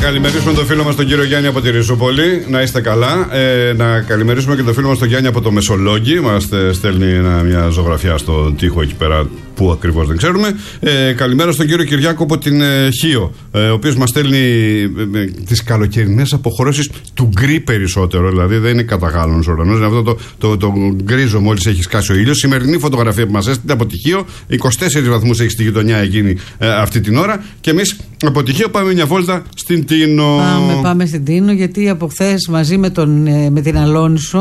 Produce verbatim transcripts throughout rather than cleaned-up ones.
καλημερίσουμε τον φίλο μας τον κύριο Γιάννη από τη Ριζούπολη. Να είστε καλά. Ε, να καλημερίσουμε και τον φίλο μας τον Γιάννη από το Μεσολόγγι. Μας στέλνει ένα, μια ζωγραφιά στο τοίχο εκεί πέρα που ακριβώς δεν ξέρουμε. Ε, καλημέρα στον κύριο Κυριάκο από την ε, Χίο, ε, ο οποίος μας στέλνει ε, ε, τις καλοκαιρινές αποχρώσεις του γκρι περισσότερο. Δηλαδή δεν είναι καταγάλωνος ουρανός, είναι αυτό το, το, το, το γκρίζο μόλις έχει σκάσει ο ήλιος. Σημερινή φωτογραφία που μας έστειλε από τη Χίο, είκοσι τέσσερις βαθμούς έχει στη γειτονιά εκείνη ε, αυτή την ώρα. Και εμείς από τη Χίο πάμε μια βόλτα στην Τίνο. Πάμε, πάμε στην Τίνο, γιατί από χθες μαζί με, τον, με την Αλόνισο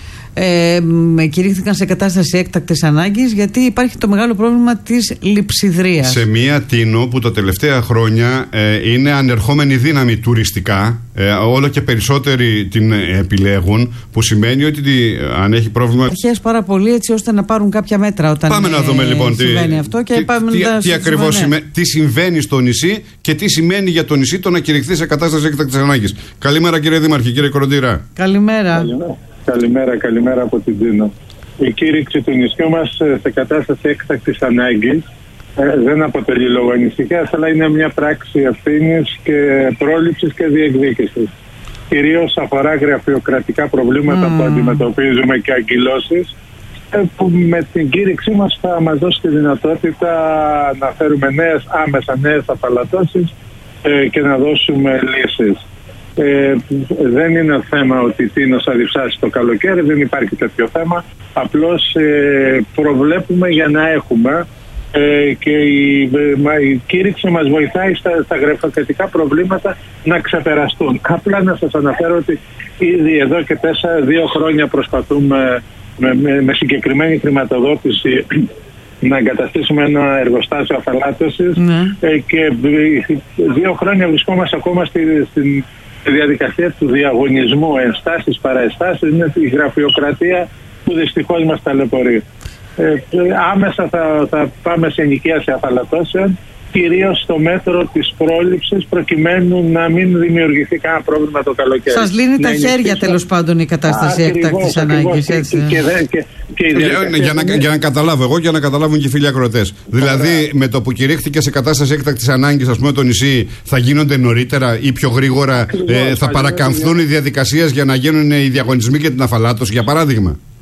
ε, κηρύχθηκαν σε κατάσταση έκτακτης ανάγκης, γιατί υπάρχει το μεγάλο πρόβλημα της λειψιδρίας. Σε μια Τίνο που τα τελευταία χρόνια ε, είναι ανερχόμενη δύναμη τουριστικά, ε, όλο και περισσότεροι την επιλέγουν, που σημαίνει ότι ε, αν έχει πρόβλημα. Αρχές πάρα πολύ, έτσι ώστε να πάρουν κάποια μέτρα όταν πάμε ε, να δούμε λοιπόν συμβαίνει τι, αυτό και τι, πάμε τι, να τι ακριβώς σημαίνει, τι συμβαίνει στο νησί και τι σημαίνει για το νησί το να κηρυχθεί σε κατάσταση έκτακτης ανάγκης. Καλημέρα κύριε Δήμαρχε, κύριε Κοροντήρα. Καλημέρα. Καλημέρα. Καλημέρα, καλημέρα από την Τίνο. Η κήρυξη του νησιού μας σε κατάσταση έκτακτης ανάγκης ε, δεν αποτελεί λόγο ανησυχίας, αλλά είναι μια πράξη ευθύνης και πρόληψης και διεκδίκησης. Κυρίως αφορά γραφειοκρατικά προβλήματα mm. που αντιμετωπίζουμε και αγκυλώσεις, ε, που με την κήρυξή μας θα μας δώσει τη δυνατότητα να φέρουμε νέες, άμεσα νέες απαλατώσεις ε, και να δώσουμε λύσεις. Ε, δεν είναι θέμα ότι η Τίνος θα διψάσει το καλοκαίρι, δεν υπάρχει τέτοιο θέμα. Απλώς ε, προβλέπουμε για να έχουμε ε, και η, η κήρυξη μας βοηθάει στα, στα γραφειοκρατικά προβλήματα να ξεπεραστούν. Απλά να σας αναφέρω ότι ήδη εδώ και τέσσερα, δύο χρόνια προσπαθούμε με, με, με συγκεκριμένη χρηματοδότηση να εγκαταστήσουμε ένα εργοστάσιο αφαλάτωσης ναι. ε, και δύο χρόνια βρισκόμαστε ακόμα στη, στην η διαδικασία του διαγωνισμού, ενστάσεις, παραενστάσεις, είναι η γραφειοκρατία που δυστυχώς μας ταλαιπωρεί. Ε, άμεσα θα, θα πάμε σε ενοικίαση αφαλατώσεων, κυρίως στο μέτρο της πρόληψης, προκειμένου να μην δημιουργηθεί κανένα πρόβλημα το καλοκαίρι. Σας λύνει τα χέρια τέλος πάντων η κατάσταση έκτακτης ανάγκης. Έτσι. Και, και, και, και για, για, να, για να καταλάβω εγώ και να καταλάβουν και οι φίλοι ακροατές. Δηλαδή, Άρα, με το που κηρύχθηκε σε κατάσταση έκτακτης ανάγκης, ας πούμε, το νησί, θα γίνονται νωρίτερα ή πιο γρήγορα, ακριβώς, ε, θα παρακαμφθούν οι διαδικασίες για να γίνουν οι διαγωνισμοί για την αφαλάτωση, για παράδειγμα.